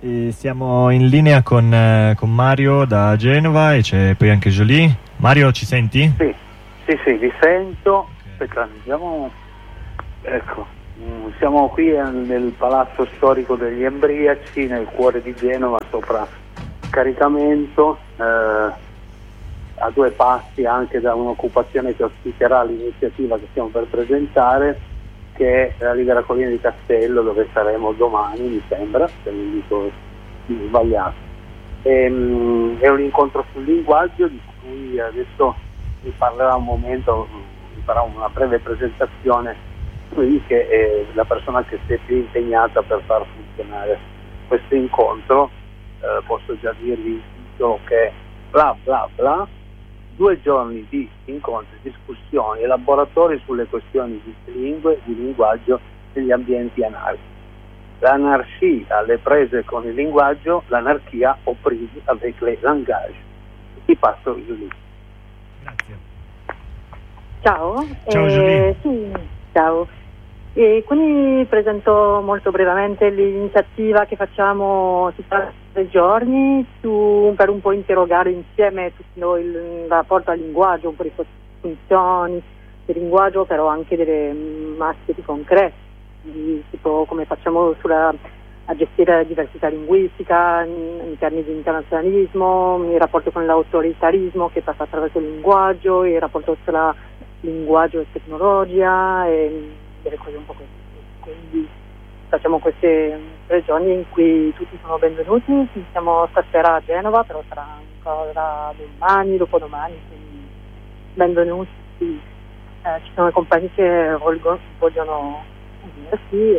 E siamo in linea con Mario da Genova e c'è poi anche Jolie. Mario, ci senti? Sì, vi sento. Aspetta, andiamo. Ecco, siamo qui nel Palazzo Storico degli Embriaci, nel cuore di Genova, sopra Caricamento, a due passi anche da un'occupazione che ospiterà l'iniziativa che stiamo per presentare, che è la Libera Collina di Castello, dove saremo domani, mi sembra, se non dico sbagliato. È un incontro sul linguaggio di cui adesso vi parlerà un momento, vi farà una breve presentazione qui, che è la persona che si è più impegnata per far funzionare questo incontro. Posso già dirvi il titolo, che è bla bla bla, 2 giorni di incontri, discussioni e laboratori sulle questioni di lingue, di linguaggio negli ambienti anarchici. L'anarchia alle prese con il linguaggio, l'anarchia aux prises avec les langages. Ti passo Giulia. Grazie. Ciao. Ciao Giulia. Sì, ciao. Quindi presento molto brevemente l'iniziativa che facciamo tutti i 3 giorni per un po' interrogare insieme tutti noi il rapporto al linguaggio, un po' di funzioni del linguaggio, però anche delle maschere concrete, tipo come facciamo a gestire la diversità linguistica in termini di internazionalismo, il rapporto con l'autoritarismo che passa attraverso il linguaggio, il rapporto tra linguaggio e tecnologia e delle cose un po' così. Quindi facciamo questi 3 giorni in cui tutti sono benvenuti. Siamo stasera a Genova, però sarà ancora domani, dopodomani, quindi benvenuti. Ci sono compagni che vogliono unirsi.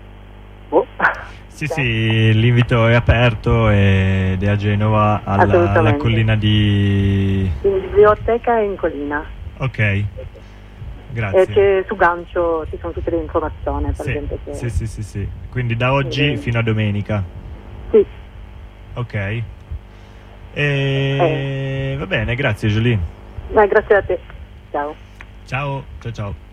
Sì, l'invito è aperto ed è a Genova, alla collina di... In biblioteca e in collina. Ok. Grazie. E che su Gancio ci sono tutte le informazioni per gente che... Sì. Quindi da oggi fino a domenica. Sì. Ok. Va bene, grazie Jolie. Grazie a te. Ciao. Ciao.